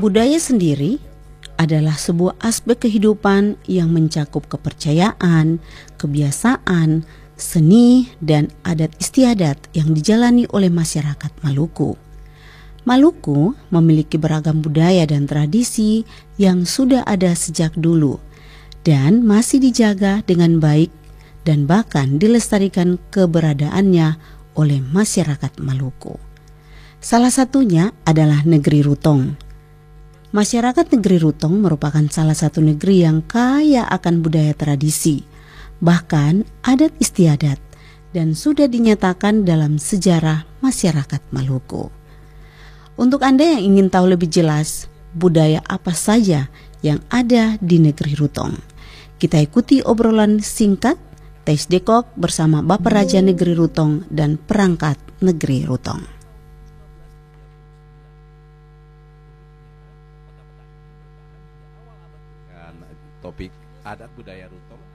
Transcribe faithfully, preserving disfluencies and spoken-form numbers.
Budaya sendiri adalah sebuah aspek kehidupan yang mencakup kepercayaan, kebiasaan, seni, dan adat istiadat yang dijalani oleh masyarakat Maluku. Maluku memiliki beragam budaya dan tradisi yang sudah ada sejak dulu dan masih dijaga dengan baik dan bahkan dilestarikan keberadaannya oleh masyarakat Maluku. Salah satunya adalah negeri Rutong. Masyarakat negeri Rutong merupakan salah satu negeri yang kaya akan budaya tradisi, bahkan adat istiadat, dan sudah dinyatakan dalam sejarah masyarakat Maluku. Untuk Anda yang ingin tahu lebih jelas budaya apa saja yang ada di negeri Rutong, kita ikuti obrolan singkat Tes Dekok bersama Bapak Raja Negeri Rutong dan perangkat negeri Rutong. Topik adat budaya Rutong.